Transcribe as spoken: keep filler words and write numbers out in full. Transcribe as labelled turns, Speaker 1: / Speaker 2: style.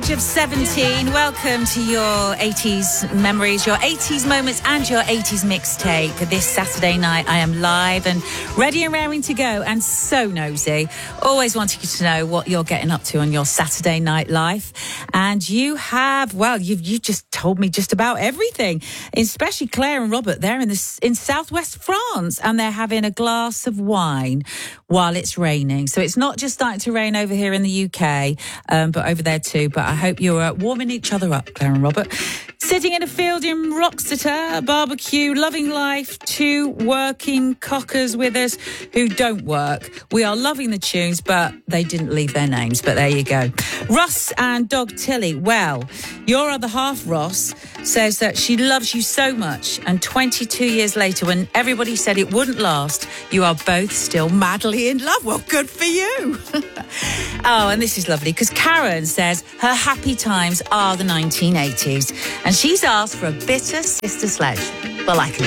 Speaker 1: age of seventeen, welcome to your eighties memories, your eighties moments and your eighties mixtape. This Saturday night I am live and ready and raring to go and so nosy. Always wanting to know what you're getting up to on your Saturday night life. And you have, well, you've, you've just told me just about everything, especially Claire and Robert. They're in, the, in southwest France and they're having a glass of wine while it's raining. So it's not just starting to rain over here in the U K, um, but over there too. But I hope you're uh, warming each other up, Claire and Robert. Sitting in a field in Roxeter, barbecue, loving life, two working cockers with us who don't work. We are loving the tunes, but they didn't leave their names. But there you go. Ross and dog Tilly. Well, your other half, Ross, says that she loves you so much. And twenty-two years later, when everybody said it wouldn't last, you are both still madly in love. Well, good for you. Oh, and this is lovely because Karen says her happy times are the nineteen eighties. And she's asked for a bitter Sister Sledge. Well, I can